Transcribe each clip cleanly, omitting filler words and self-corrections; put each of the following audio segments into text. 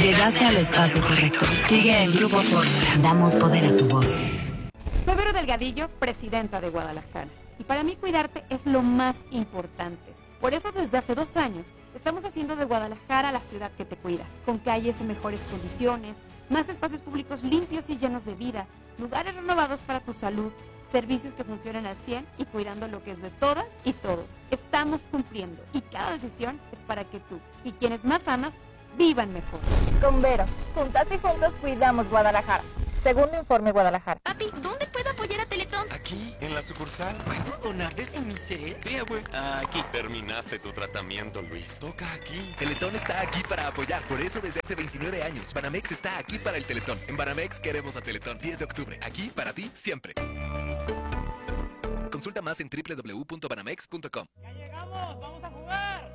Llegaste al espacio correcto. Sigue en Grupo Fórmula. Damos poder a tu voz. Soy Vero Delgadillo, presidenta de Guadalajara. Y para mí cuidarte es lo más importante. Por eso desde hace 2 años estamos haciendo de Guadalajara la ciudad que te cuida, con calles en mejores condiciones, más espacios públicos limpios y llenos de vida, lugares renovados para tu salud, servicios que funcionan al 100 y cuidando lo que es de todas y todos. Estamos cumpliendo y cada decisión es para que tú y quienes más amas vivan mejor. Con Vero, juntas y juntos cuidamos Guadalajara. Segundo informe Guadalajara. Papi, ¿dónde puedo apoyar a Teletón? Aquí, en la sucursal. ¿Puedo donar de Semicel? Sí, güey. Aquí. Terminaste tu tratamiento, Luis. Toca aquí. Teletón está aquí para apoyar. Por eso desde hace 29 años. Banamex está aquí para el Teletón. En Banamex queremos a Teletón. 10 de octubre. Aquí para ti siempre. Consulta más en www.banamex.com. ¡Ya llegamos! ¡Vamos a jugar!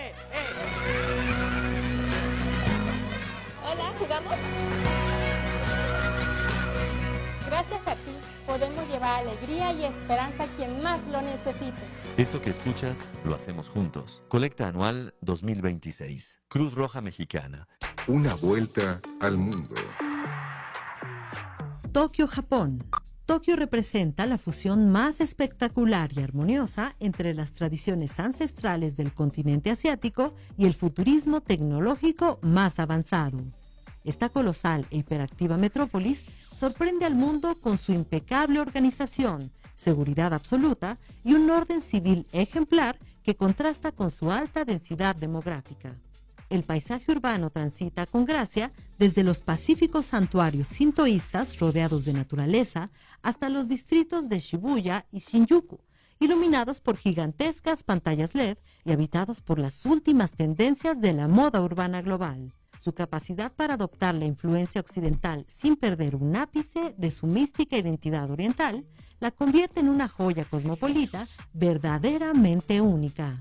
Hola, ¿jugamos? Gracias a ti podemos llevar alegría y esperanza a quien más lo necesite. Esto que escuchas lo hacemos juntos. Colecta anual 2026. Cruz Roja Mexicana. Una vuelta al mundo. Tokio, Japón. Tokio representa la fusión más espectacular y armoniosa entre las tradiciones ancestrales del continente asiático y el futurismo tecnológico más avanzado. Esta colosal e hiperactiva metrópolis sorprende al mundo con su impecable organización, seguridad absoluta y un orden civil ejemplar que contrasta con su alta densidad demográfica. El paisaje urbano transita con gracia desde los pacíficos santuarios sintoístas rodeados de naturaleza hasta los distritos de Shibuya y Shinjuku, iluminados por gigantescas pantallas LED y habitados por las últimas tendencias de la moda urbana global. Su capacidad para adoptar la influencia occidental sin perder un ápice de su mística identidad oriental la convierte en una joya cosmopolita verdaderamente única.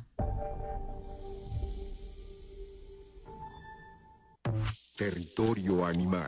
Territorio animal.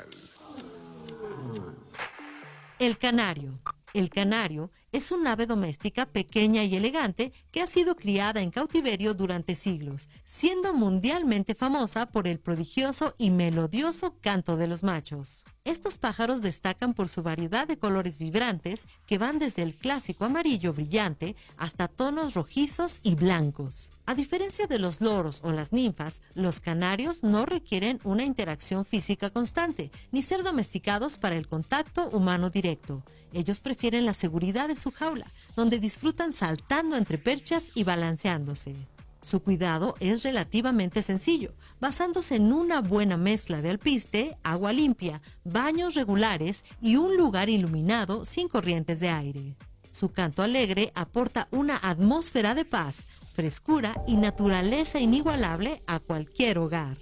El canario. El canario es un ave doméstica pequeña y elegante que ha sido criada en cautiverio durante siglos, siendo mundialmente famosa por el prodigioso y melodioso canto de los machos. Estos pájaros destacan por su variedad de colores vibrantes que van desde el clásico amarillo brillante hasta tonos rojizos y blancos. A diferencia de los loros o las ninfas, los canarios no requieren una interacción física constante, ni ser domesticados para el contacto humano directo. Ellos prefieren la seguridad de su jaula, donde disfrutan saltando entre perchas y balanceándose. Su cuidado es relativamente sencillo, basándose en una buena mezcla de alpiste, agua limpia, baños regulares y un lugar iluminado sin corrientes de aire. Su canto alegre aporta una atmósfera de paz, frescura y naturaleza inigualable a cualquier hogar.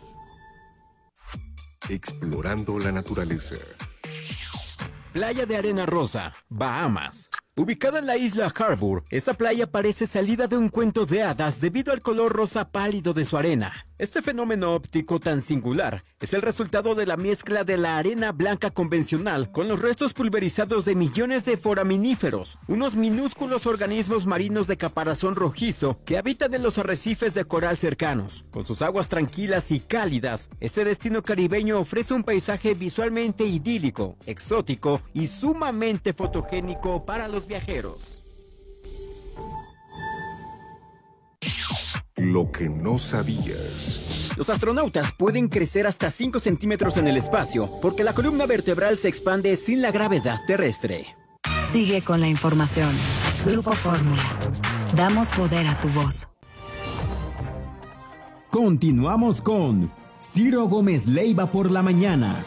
Explorando la naturaleza. Playa de Arena Rosa, Bahamas. Ubicada en la isla Harbour, esta playa parece salida de un cuento de hadas debido al color rosa pálido de su arena. Este fenómeno óptico tan singular es el resultado de la mezcla de la arena blanca convencional con los restos pulverizados de millones de foraminíferos, unos minúsculos organismos marinos de caparazón rojizo que habitan en los arrecifes de coral cercanos. Con sus aguas tranquilas y cálidas, este destino caribeño ofrece un paisaje visualmente idílico, exótico y sumamente fotogénico para los viajeros. Lo que no sabías. Los astronautas pueden crecer hasta 5 centímetros en el espacio porque la columna vertebral se expande sin la gravedad terrestre. Sigue con la información. Grupo Fórmula. Damos poder a tu voz. Continuamos con Ciro Gómez Leiva por la mañana.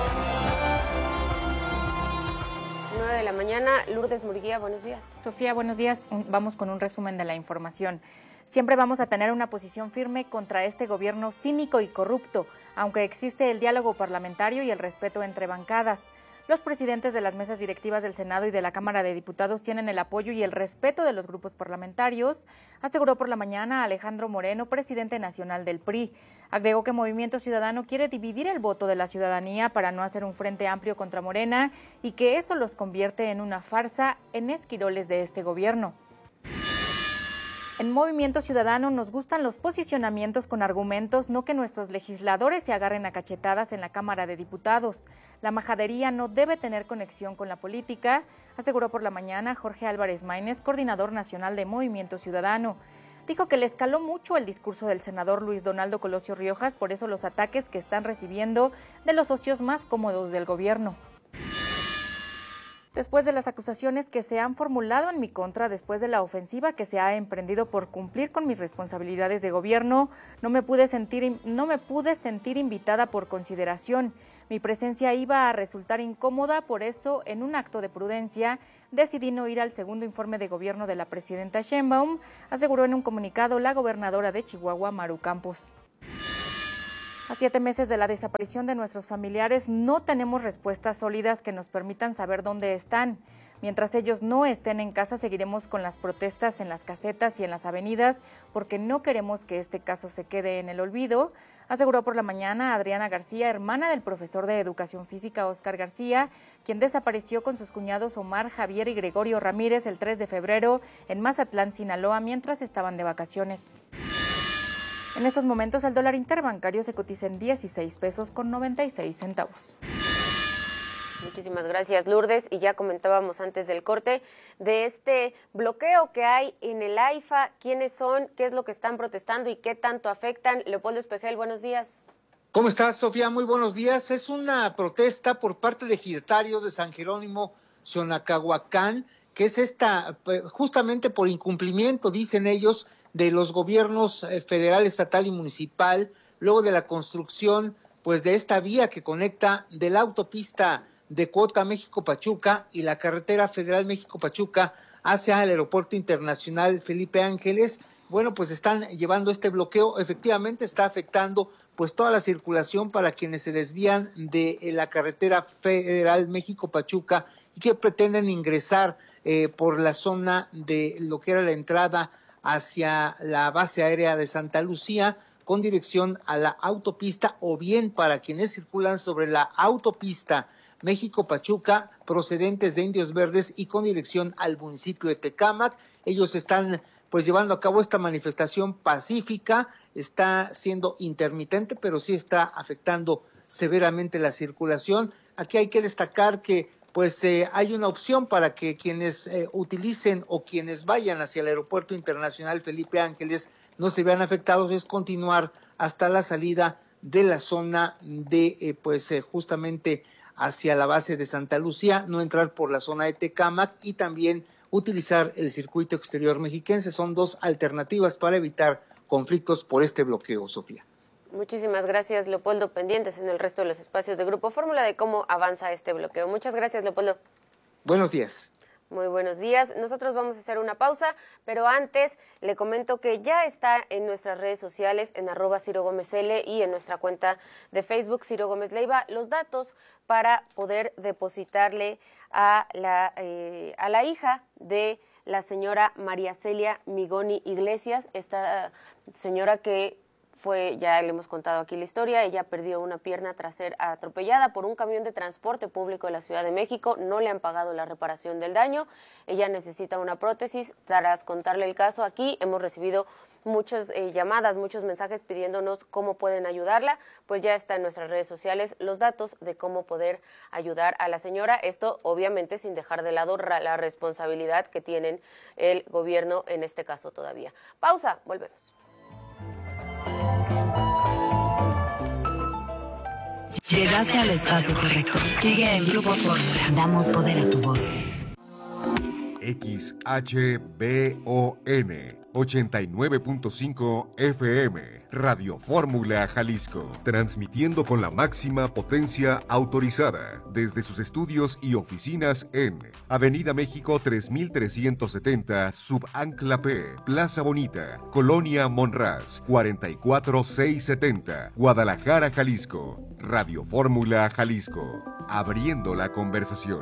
9 de la mañana, Lourdes Murguía, buenos días. Sofía, buenos días. Vamos con un resumen de la información. Siempre vamos a tener una posición firme contra este gobierno cínico y corrupto, aunque existe el diálogo parlamentario y el respeto entre bancadas. Los presidentes de las mesas directivas del Senado y de la Cámara de Diputados tienen el apoyo y el respeto de los grupos parlamentarios, aseguró por la mañana Alejandro Moreno, presidente nacional del PRI. Agregó que Movimiento Ciudadano quiere dividir el voto de la ciudadanía para no hacer un frente amplio contra Morena y que eso los convierte en una farsa, en esquiroles de este gobierno. En Movimiento Ciudadano nos gustan los posicionamientos con argumentos, no que nuestros legisladores se agarren a cachetadas en la Cámara de Diputados. La majadería no debe tener conexión con la política, aseguró por la mañana Jorge Álvarez Maínez, coordinador nacional de Movimiento Ciudadano. Dijo que le escaló mucho el discurso del senador Luis Donaldo Colosio Riojas, por eso los ataques que están recibiendo de los socios más cómodos del gobierno. Después de las acusaciones que se han formulado en mi contra, después de la ofensiva que se ha emprendido por cumplir con mis responsabilidades de gobierno, no me pude sentir invitada por consideración. Mi presencia iba a resultar incómoda, por eso, en un acto de prudencia, decidí no ir al segundo informe de gobierno de la presidenta Sheinbaum, aseguró en un comunicado la gobernadora de Chihuahua, Maru Campos. A 7 meses de la desaparición de nuestros familiares, no tenemos respuestas sólidas que nos permitan saber dónde están. Mientras ellos no estén en casa, seguiremos con las protestas en las casetas y en las avenidas, porque no queremos que este caso se quede en el olvido, aseguró por la mañana Adriana García, hermana del profesor de Educación Física Óscar García, quien desapareció con sus cuñados Omar, Javier y Gregorio Ramírez el 3 de febrero en Mazatlán, Sinaloa, mientras estaban de vacaciones. En estos momentos el dólar interbancario se cotiza en 16 pesos con 96 centavos. Muchísimas gracias, Lourdes. Y ya comentábamos antes del corte de este bloqueo que hay en el AIFA. ¿Quiénes son? ¿Qué es lo que están protestando y qué tanto afectan? Leopoldo Espejel, buenos días. ¿Cómo estás, Sofía? Muy buenos días. Es una protesta por parte de ejidatarios de San Jerónimo, Xonacahuacán, que es esta justamente por incumplimiento, dicen ellos, de los gobiernos federal, estatal y municipal, luego de la construcción pues de esta vía que conecta de la autopista de Cuota México-Pachuca y la carretera federal México-Pachuca hacia el aeropuerto internacional Felipe Ángeles. Bueno, pues están llevando este bloqueo, efectivamente está afectando pues toda la circulación para quienes se desvían de la carretera federal México-Pachuca y que pretenden ingresar por la zona de lo que era la entrada hacia la base aérea de Santa Lucía con dirección a la autopista, o bien para quienes circulan sobre la autopista México-Pachuca procedentes de Indios Verdes y con dirección al municipio de Tecámac. Ellos están pues llevando a cabo esta manifestación pacífica, está siendo intermitente, pero sí está afectando severamente la circulación. Aquí hay que destacar que pues hay una opción para que quienes utilicen o quienes vayan hacia el aeropuerto internacional Felipe Ángeles no se vean afectados, es continuar hasta la salida de la zona de justamente hacia la base de Santa Lucía, no entrar por la zona de Tecámac y también utilizar el circuito exterior mexiquense. Son dos alternativas para evitar conflictos por este bloqueo, Sofía. Muchísimas gracias, Leopoldo. Pendientes en el resto de los espacios de Grupo Fórmula de cómo avanza este bloqueo. Muchas gracias, Leopoldo. Buenos días. Muy buenos días. Nosotros vamos a hacer una pausa, pero antes le comento que ya está en nuestras redes sociales, en @CiroGómezL y en nuestra cuenta de Facebook, Ciro Gómez Leiva, los datos para poder depositarle a la hija de la señora María Celia Migoni Iglesias, esta señora que ya le hemos contado aquí la historia, ella perdió una pierna tras ser atropellada por un camión de transporte público de la Ciudad de México, no le han pagado la reparación del daño, ella necesita una prótesis. Tras contarle el caso aquí, hemos recibido muchas llamadas, muchos mensajes pidiéndonos cómo pueden ayudarla, pues ya está en nuestras redes sociales los datos de cómo poder ayudar a la señora, esto obviamente sin dejar de lado la responsabilidad que tienen el gobierno en este caso todavía. Pausa, volvemos. Llegaste al espacio correcto. Sigue en Grupo Fórmula. Damos poder a tu voz. XHBON 89.5 FM, Radio Fórmula Jalisco, transmitiendo con la máxima potencia autorizada desde sus estudios y oficinas en Avenida México 3370, Subancla P, Plaza Bonita, Colonia Monraz, 44670, Guadalajara, Jalisco. Radio Fórmula Jalisco, abriendo la conversación.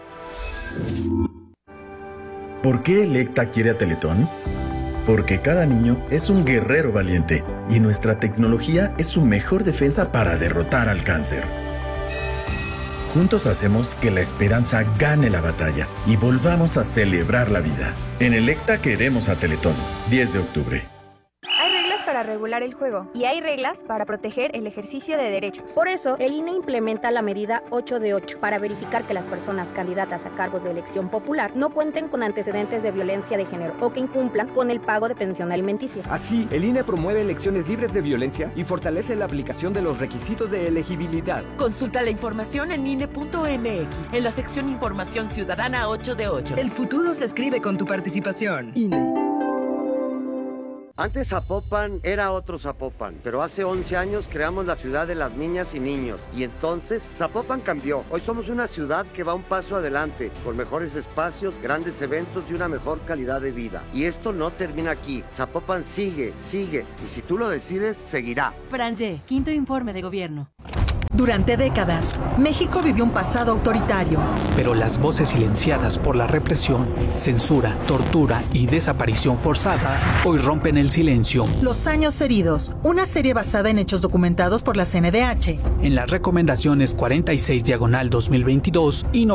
¿Por qué Electa quiere a Teletón? Porque cada niño es un guerrero valiente y nuestra tecnología es su mejor defensa para derrotar al cáncer. Juntos hacemos que la esperanza gane la batalla y volvamos a celebrar la vida. En Electa queremos a Teletón. 10 de octubre. Hay reglas para regular el juego y hay reglas para proteger el ejercicio de derechos. Por eso, el INE implementa la medida 8 de 8 para verificar que las personas candidatas a cargos de elección popular no cuenten con antecedentes de violencia de género o que incumplan con el pago de pensión alimenticia. Así, el INE promueve elecciones libres de violencia y fortalece la aplicación de los requisitos de elegibilidad. Consulta la información en INE.mx, en la sección Información Ciudadana 8 de 8. El futuro se escribe con tu participación. INE. Antes Zapopan era otro Zapopan, pero hace 11 años creamos la ciudad de las niñas y niños. Y entonces Zapopan cambió. Hoy somos una ciudad que va un paso adelante, con mejores espacios, grandes eventos y una mejor calidad de vida. Y esto no termina aquí. Zapopan sigue. Y si tú lo decides, seguirá. Franje, quinto informe de gobierno. Durante décadas, México vivió un pasado autoritario. Pero las voces silenciadas por la represión, censura, tortura y desaparición forzada hoy rompen el silencio. Los años heridos, una serie basada en hechos documentados por la CNDH. En las recomendaciones 46/2022 y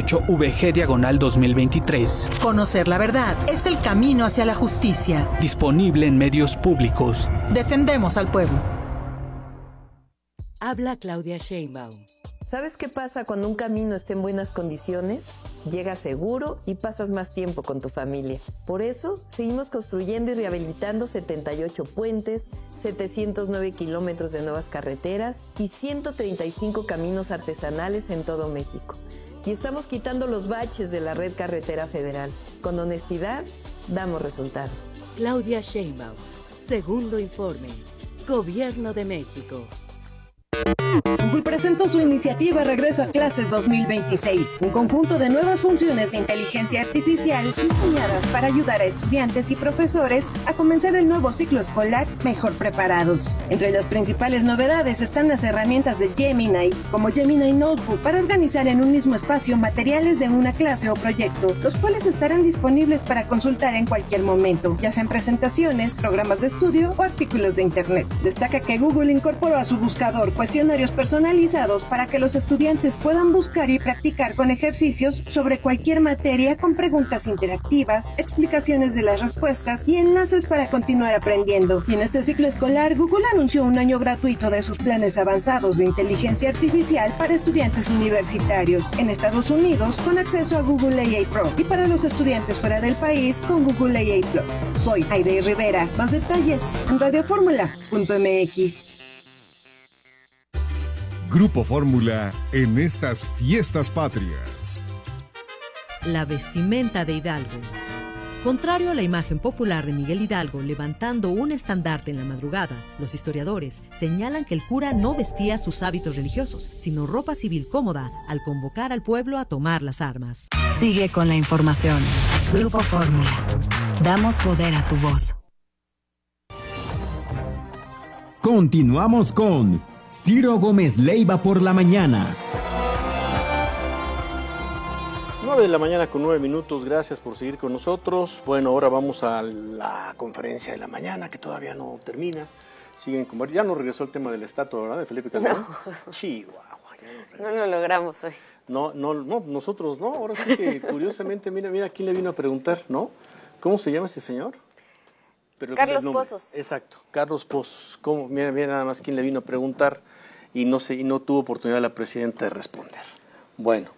98/VG/2023. Conocer la verdad es el camino hacia la justicia. Disponible en medios públicos. Defendemos al pueblo. Habla Claudia Sheinbaum. ¿Sabes qué pasa cuando un camino está en buenas condiciones? Llegas seguro y pasas más tiempo con tu familia. Por eso, seguimos construyendo y rehabilitando 78 puentes, 709 kilómetros de nuevas carreteras y 135 caminos artesanales en todo México. Y estamos quitando los baches de la red carretera federal. Con honestidad, damos resultados. Claudia Sheinbaum. Segundo informe. Gobierno de México. Google presentó su iniciativa Regreso a Clases 2026, un conjunto de nuevas funciones de inteligencia artificial diseñadas para ayudar a estudiantes y profesores a comenzar el nuevo ciclo escolar mejor preparados. Entre las principales novedades están las herramientas de Gemini, como Gemini Notebook, para organizar en un mismo espacio materiales de una clase o proyecto, los cuales estarán disponibles para consultar en cualquier momento, ya sean presentaciones, programas de estudio o artículos de Internet. Destaca que Google incorporó a su buscador cuestionarios personalizados para que los estudiantes puedan buscar y practicar con ejercicios sobre cualquier materia con preguntas interactivas, explicaciones de las respuestas y enlaces para continuar aprendiendo. Y en este ciclo escolar, Google anunció un año gratuito de sus planes avanzados de inteligencia artificial para estudiantes universitarios en Estados Unidos con acceso a Google AI Pro y para los estudiantes fuera del país con Google AI Plus. Soy Aide Rivera. Más detalles en radioformula.mx. Grupo Fórmula en estas fiestas patrias. La vestimenta de Hidalgo. Contrario a la imagen popular de Miguel Hidalgo levantando un estandarte en la madrugada, los historiadores señalan que el cura no vestía sus hábitos religiosos, sino ropa civil cómoda al convocar al pueblo a tomar las armas. Sigue con la información. Grupo Fórmula. Damos poder a tu voz. Continuamos con Ciro Gómez Leiva por la mañana. 9 de la mañana con 9 minutos, gracias por seguir con nosotros. Bueno, ahora vamos a la conferencia de la mañana que todavía no termina. Siguen con... Ya no regresó el tema de la estatua, ¿verdad? De Felipe Calderón. No. Chihuahua, no lo logramos hoy. No, nosotros no. Ahora sí que curiosamente, mira quién le vino a preguntar, ¿no? ¿Cómo se llama ese señor? Pero Carlos Pozos. Exacto, Carlos Pozos. Mira nada más quién le vino a preguntar y no tuvo oportunidad la presidenta de responder. Bueno,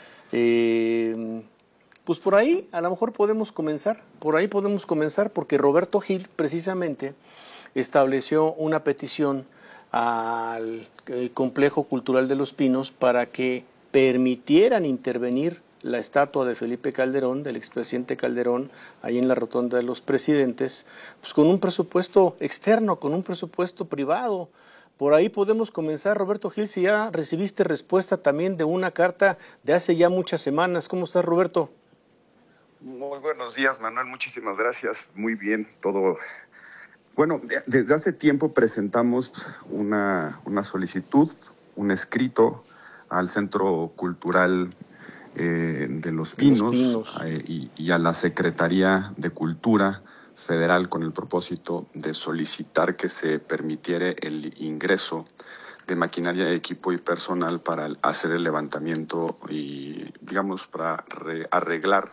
pues por ahí a lo mejor podemos comenzar. Porque Roberto Gil precisamente estableció una petición al Complejo Cultural de Los Pinos para que permitieran intervenir la estatua de Felipe Calderón, del expresidente Calderón, ahí en la Rotonda de los Presidentes, pues con un presupuesto externo, con un presupuesto privado. Por ahí podemos comenzar, Roberto Gil, si ya recibiste respuesta también de una carta de hace ya muchas semanas. ¿Cómo estás, Roberto? Muy buenos días, Manuel, muchísimas gracias. Muy bien, todo. Bueno, desde hace tiempo presentamos una solicitud, un escrito al Centro Cultural de Los Pinos, y a la Secretaría de Cultura Federal con el propósito de solicitar que se permitiera el ingreso de maquinaria, equipo y personal para hacer el levantamiento y, digamos, para arreglar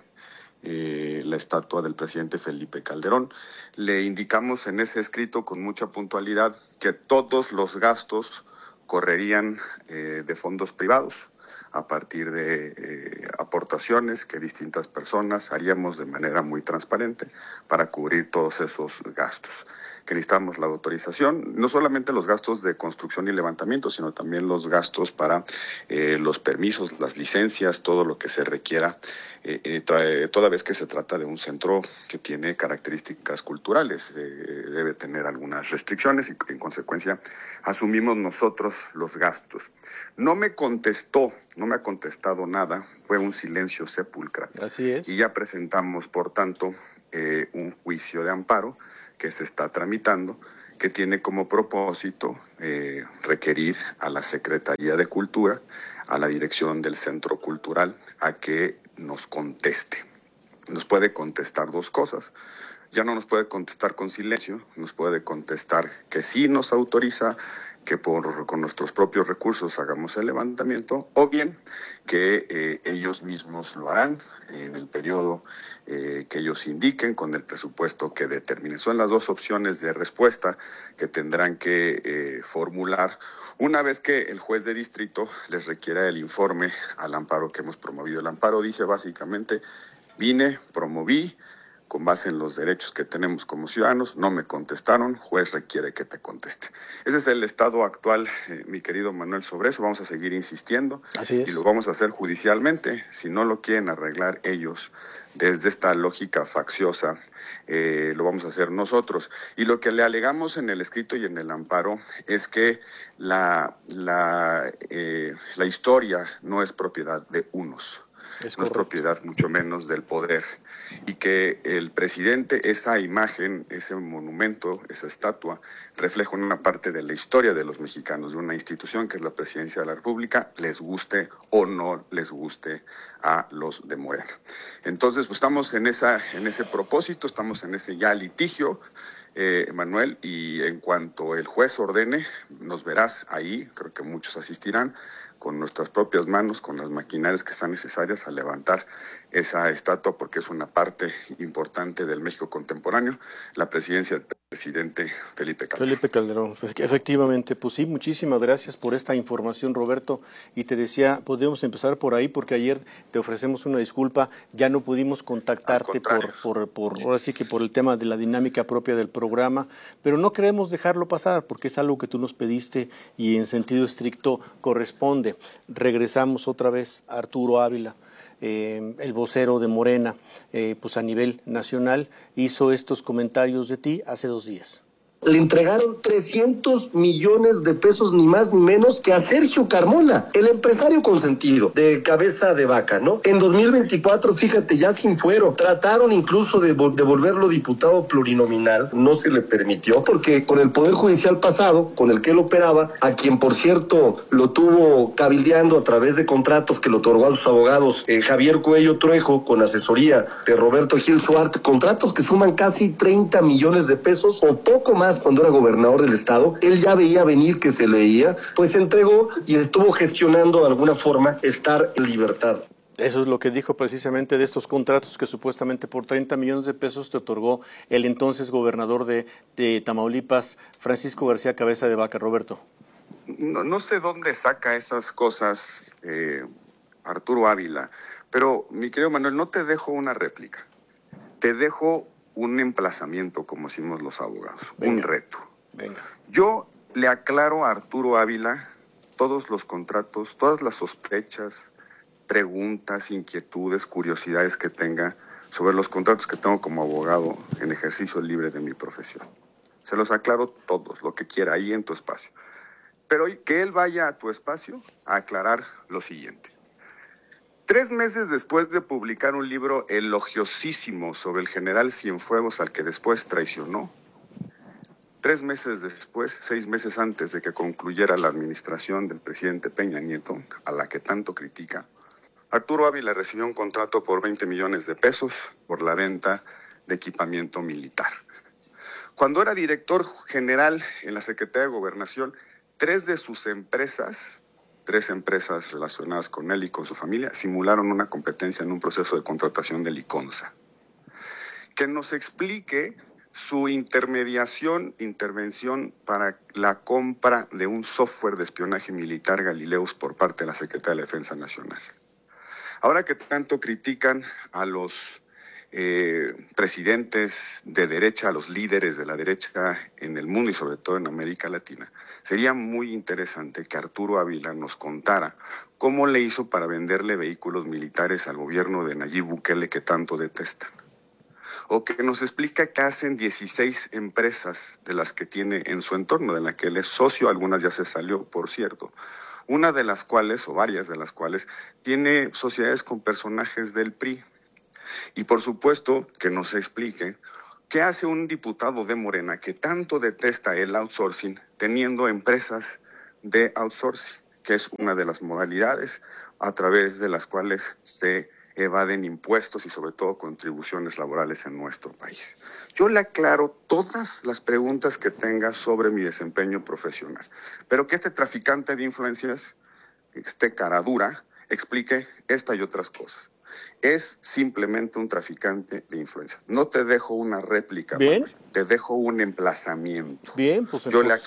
la estatua del presidente Felipe Calderón. Le indicamos en ese escrito con mucha puntualidad que todos los gastos correrían de fondos privados a partir de aportaciones que distintas personas haríamos de manera muy transparente para cubrir todos esos gastos. Que necesitamos la autorización, no solamente los gastos de construcción y levantamiento, sino también los gastos para los permisos, las licencias, todo lo que se requiera, toda vez que se trata de un centro que tiene características culturales, debe tener algunas restricciones y en consecuencia asumimos nosotros los gastos. No me ha contestado nada, fue un silencio sepulcral. Así es. Y ya presentamos, por tanto, un juicio de amparo que se está tramitando, que tiene como propósito requerir a la Secretaría de Cultura, a la dirección del Centro Cultural, a que nos conteste. Nos puede contestar dos cosas. Ya no nos puede contestar con silencio, nos puede contestar que sí nos autoriza que con nuestros propios recursos hagamos el levantamiento, o bien que ellos mismos lo harán en el periodo que ellos indiquen con el presupuesto que determinen. Son las dos opciones de respuesta que tendrán que formular una vez que el juez de distrito les requiera el informe al amparo que hemos promovido. El amparo dice básicamente, promoví, con base en los derechos que tenemos como ciudadanos, no me contestaron, juez requiere que te conteste. Ese es el estado actual, mi querido Manuel, sobre eso. Vamos a seguir insistiendo. Así es. Y lo vamos a hacer judicialmente. Si no lo quieren arreglar ellos desde esta lógica facciosa, lo vamos a hacer nosotros. Y lo que le alegamos en el escrito y en el amparo es que la historia no es propiedad de unos. No es propiedad mucho menos del poder, y que el presidente, esa imagen, ese monumento, esa estatua, refleja una parte de la historia de los mexicanos, de una institución que es la Presidencia de la República, les guste o no les guste a los de Morena. Entonces, pues estamos en ese propósito, estamos en ese ya litigio, Manuel, y en cuanto el juez ordene, nos verás ahí, creo que muchos asistirán, con nuestras propias manos, con las maquinarias que están necesarias a levantar esa estatua, porque es una parte importante del México contemporáneo, la presidencia del presidente Felipe Calderón. Felipe Calderón, efectivamente, pues sí, muchísimas gracias por esta información, Roberto, y te decía, podemos empezar por ahí, porque ayer te ofrecemos una disculpa, ya no pudimos contactarte ahora sí que por el tema de la dinámica propia del programa, pero no queremos dejarlo pasar, porque es algo que tú nos pediste y en sentido estricto corresponde. Regresamos otra vez a Arturo Ávila, el vocero de Morena, pues a nivel nacional, hizo estos comentarios de ti hace 2 días. Le entregaron 300 millones de pesos, ni más ni menos, que a Sergio Carmona, el empresario consentido de Cabeza de Vaca, ¿no? En 2024, fíjate, ya sin fuero, trataron incluso de volverlo diputado plurinominal, no se le permitió, porque con el Poder Judicial pasado, con el que él operaba, a quien por cierto lo tuvo cabildeando a través de contratos que le otorgó a sus abogados Javier Cuello Trejo, con asesoría de Roberto Gil Suárez, contratos que suman casi 30 millones de pesos o poco más cuando era gobernador del estado. Él ya veía venir que se leía, pues se entregó y estuvo gestionando de alguna forma estar en libertad. Eso es lo que dijo precisamente de estos contratos que supuestamente por 30 millones de pesos te otorgó el entonces gobernador de Tamaulipas, Francisco García Cabeza de Vaca. Roberto. No sé dónde saca esas cosas Arturo Ávila, pero mi querido Manuel, no te dejo una réplica, te dejo un emplazamiento, como decimos los abogados, un reto. Venga. Yo le aclaro a Arturo Ávila todos los contratos, todas las sospechas, preguntas, inquietudes, curiosidades que tenga sobre los contratos que tengo como abogado en ejercicio libre de mi profesión. Se los aclaro todos, lo que quiera, ahí en tu espacio. Pero que él vaya a tu espacio a aclarar lo siguiente. 3 meses después de publicar un libro elogiosísimo sobre el general Cienfuegos, al que después traicionó, 3 meses después, 6 meses antes de que concluyera la administración del presidente Peña Nieto, a la que tanto critica, Arturo Ávila recibió un contrato por 20 millones de pesos por la venta de equipamiento militar. Cuando era director general en la Secretaría de Gobernación, 3 de sus empresas, 3 empresas relacionadas con él y con su familia, simularon una competencia en un proceso de contratación de Liconza. Que nos explique su intervención para la compra de un software de espionaje militar Galileus por parte de la Secretaría de la Defensa Nacional. Ahora que tanto critican a los presidentes de derecha, a los líderes de la derecha en el mundo y sobre todo en América Latina, sería muy interesante que Arturo Ávila nos contara cómo le hizo para venderle vehículos militares al gobierno de Nayib Bukele que tanto detestan. O que nos explica qué hacen 16 empresas de las que tiene en su entorno, de las que él es socio, algunas ya se salió, por cierto. Una de las cuales, o varias de las cuales, tiene sociedades con personajes del PRI. Y por supuesto que nos explique qué hace un diputado de Morena que tanto detesta el outsourcing, teniendo empresas de outsourcing, que es una de las modalidades a través de las cuales se evaden impuestos y sobre todo contribuciones laborales en nuestro país. Yo le aclaro todas las preguntas que tenga sobre mi desempeño profesional, pero que este traficante de influencias, cara dura, explique esta y otras cosas. Es simplemente un traficante de influencia. No te dejo una réplica, Bien. Manuel, te dejo un emplazamiento. Bien, pues yo le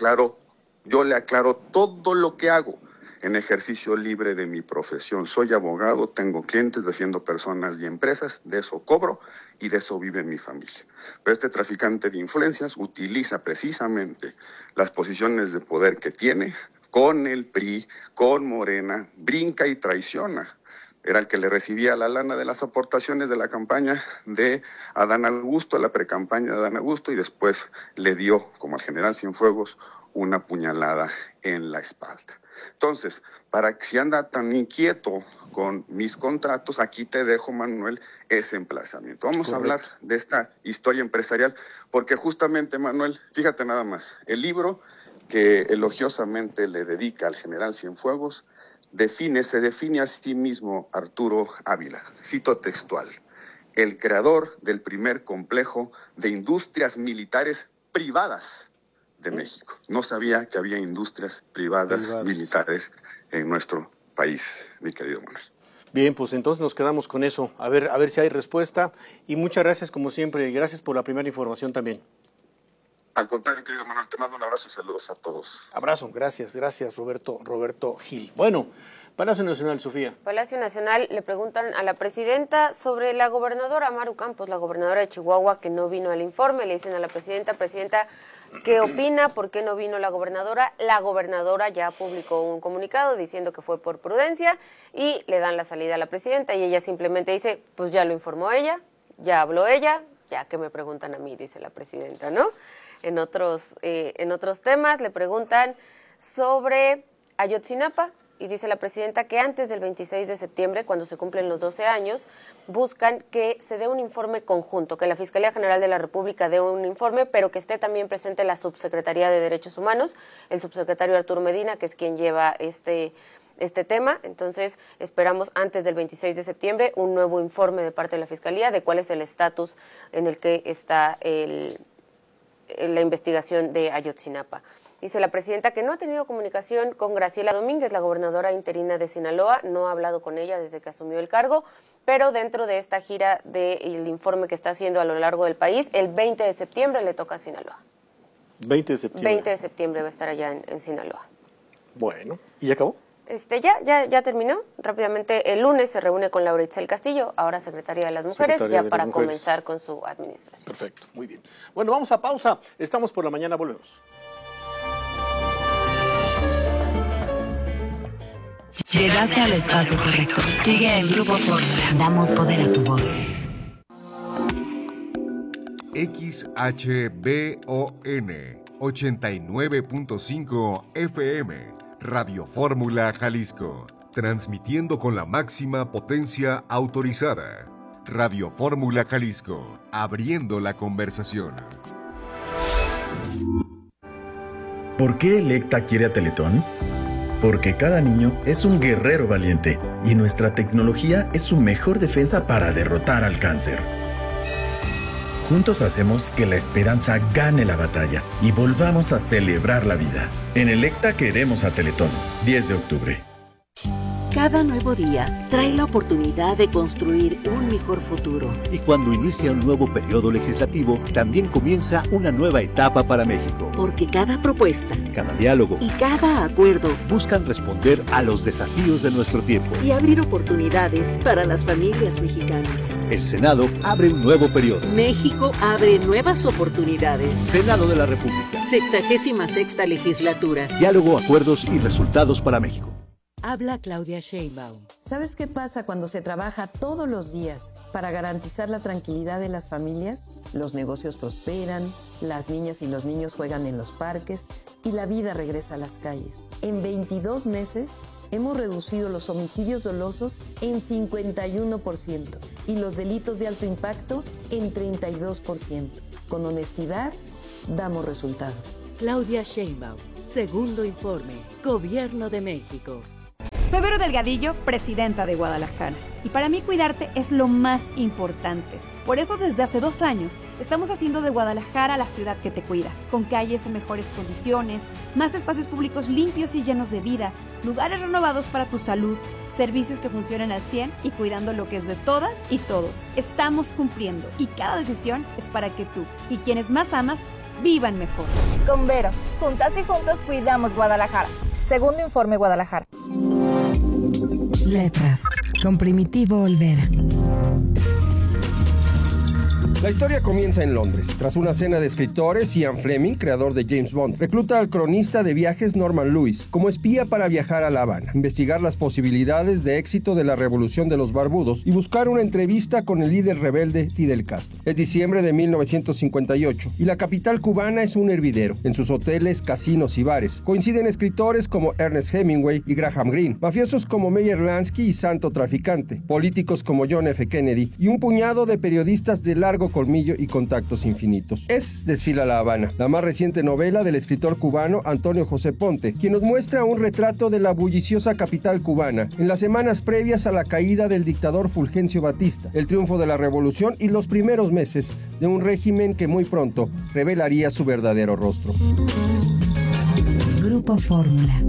aclaro todo lo que hago en ejercicio libre de mi profesión. Soy abogado, tengo clientes, defiendo personas y empresas, de eso cobro y de eso vive mi familia. Pero este traficante de influencias utiliza precisamente las posiciones de poder que tiene con el PRI, con Morena, brinca y traiciona. Era el que le recibía la lana de las aportaciones de la campaña de Adán Augusto, la precampaña de Adán Augusto, y después le dio, como al general Cienfuegos, una puñalada en la espalda. Entonces, para que si anda tan inquieto con mis contratos, aquí te dejo, Manuel, ese emplazamiento. Vamos a hablar de esta historia empresarial, porque justamente, Manuel, fíjate nada más, el libro que elogiosamente le dedica al general Cienfuegos, se define a sí mismo Arturo Ávila, cito textual, el creador del primer complejo de industrias militares privadas de México. No sabía que había industrias privadas militares en nuestro país, mi querido Manuel. Bien, pues entonces nos quedamos con eso. A ver si hay respuesta. Y muchas gracias, como siempre. Gracias por la primera información también. Al contrario, querido Manuel, te mando un abrazo y saludos a todos. Abrazo, gracias, Roberto Gil. Bueno, Palacio Nacional, Sofía. Palacio Nacional, le preguntan a la presidenta sobre la gobernadora Maru Campos, la gobernadora de Chihuahua, que no vino al informe. Le dicen a la presidenta, ¿qué opina? ¿Por qué no vino la gobernadora? La gobernadora ya publicó un comunicado diciendo que fue por prudencia y le dan la salida a la presidenta y ella simplemente dice, pues ya lo informó ella, ya habló ella, ya que me preguntan a mí, dice la presidenta, ¿no? En otros temas le preguntan sobre Ayotzinapa y dice la presidenta que antes del 26 de septiembre, cuando se cumplen los 12 años, buscan que se dé un informe conjunto, que la Fiscalía General de la República dé un informe, pero que esté también presente la Subsecretaría de Derechos Humanos, el subsecretario Arturo Medina, que es quien lleva este tema. Entonces, esperamos antes del 26 de septiembre un nuevo informe de parte de la Fiscalía de cuál es el estatus en el que está la investigación de Ayotzinapa. Dice la presidenta que no ha tenido comunicación con Graciela Domínguez, la gobernadora interina de Sinaloa, no ha hablado con ella desde que asumió el cargo, pero dentro de esta gira del informe que está haciendo a lo largo del país, el 20 de septiembre le toca a Sinaloa. 20 de septiembre. 20 de septiembre va a estar allá en Sinaloa. Bueno, ¿y ya acabó? Ya terminó. Rápidamente, el lunes se reúne con Laura Itzel Castillo, ahora secretaria de las Mujeres, para comenzar con su administración. Perfecto, muy bien. Bueno, vamos a pausa. Estamos por la mañana, volvemos. Llegaste al espacio correcto. Sigue en Grupo Fórmula. Damos poder a tu voz. XHBON 89.5 FM. Radio Fórmula Jalisco. Transmitiendo con la máxima potencia autorizada. Radio Fórmula Jalisco. Abriendo la conversación. ¿Por qué Electa quiere a Teletón? Porque cada niño es un guerrero valiente y nuestra tecnología es su mejor defensa para derrotar al cáncer. Juntos hacemos que la esperanza gane la batalla y volvamos a celebrar la vida. En Electa queremos a Teletón. 10 de octubre. Cada nuevo día trae la oportunidad de construir un mejor futuro. Y cuando inicia un nuevo periodo legislativo, también comienza una nueva etapa para México. Porque cada propuesta, cada diálogo y cada acuerdo buscan responder a los desafíos de nuestro tiempo y abrir oportunidades para las familias mexicanas. El Senado abre un nuevo periodo. México abre nuevas oportunidades. Senado de la República. 66ª legislatura. Diálogo, acuerdos y resultados para México. Habla Claudia Sheinbaum. ¿Sabes qué pasa cuando se trabaja todos los días para garantizar la tranquilidad de las familias? Los negocios prosperan, las niñas y los niños juegan en los parques y la vida regresa a las calles. En 22 meses hemos reducido los homicidios dolosos en 51% y los delitos de alto impacto en 32%. Con honestidad, damos resultados. Claudia Sheinbaum, segundo informe, Gobierno de México. Soy Vero Delgadillo, presidenta de Guadalajara. Y para mí cuidarte es lo más importante. Por eso desde hace 2 años estamos haciendo de Guadalajara la ciudad que te cuida. Con calles en mejores condiciones, más espacios públicos limpios y llenos de vida, lugares renovados para tu salud, servicios que funcionan al 100 y cuidando lo que es de todas y todos. Estamos cumpliendo y cada decisión es para que tú y quienes más amas vivan mejor. Con Vero, juntas y juntos cuidamos Guadalajara. Segundo informe Guadalajara. Letras, con Primitivo Olvera. La historia comienza en Londres. Tras una cena de escritores, Ian Fleming, creador de James Bond, recluta al cronista de viajes Norman Lewis como espía para viajar a La Habana, investigar las posibilidades de éxito de la revolución de los barbudos y buscar una entrevista con el líder rebelde Fidel Castro. Es diciembre de 1958 y la capital cubana es un hervidero. En sus hoteles, casinos y bares coinciden escritores como Ernest Hemingway y Graham Greene, mafiosos como Meyer Lansky y Santo Traficante, políticos como John F. Kennedy y un puñado de periodistas de largo colmillo y contactos infinitos. Es Desfila La Habana, la más reciente novela del escritor cubano Antonio José Ponte, quien nos muestra un retrato de la bulliciosa capital cubana en las semanas previas a la caída del dictador Fulgencio Batista, el triunfo de la revolución y los primeros meses de un régimen que muy pronto revelaría su verdadero rostro. Grupo Fórmula.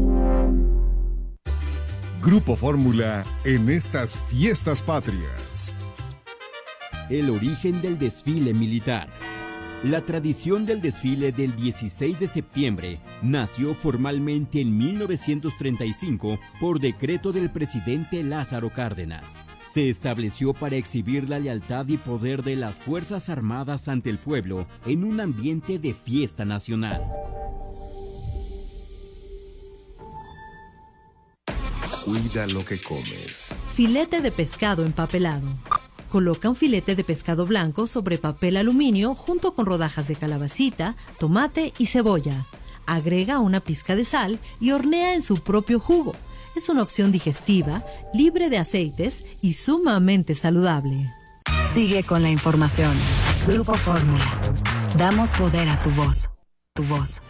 Grupo Fórmula en estas fiestas patrias. El origen del desfile militar. La tradición del desfile del 16 de septiembre nació formalmente en 1935 por decreto del presidente Lázaro Cárdenas. Se estableció para exhibir la lealtad y poder de las Fuerzas Armadas ante el pueblo en un ambiente de fiesta nacional. Cuida lo que comes. Filete de pescado empapelado. Coloca un filete de pescado blanco sobre papel aluminio junto con rodajas de calabacita, tomate y cebolla. Agrega una pizca de sal y hornea en su propio jugo. Es una opción digestiva, libre de aceites y sumamente saludable. Sigue con la información. Grupo Fórmula. Damos poder a tu voz. Tu voz.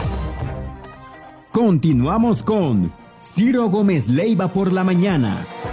Continuamos con Ciro Gómez Leiva por la mañana.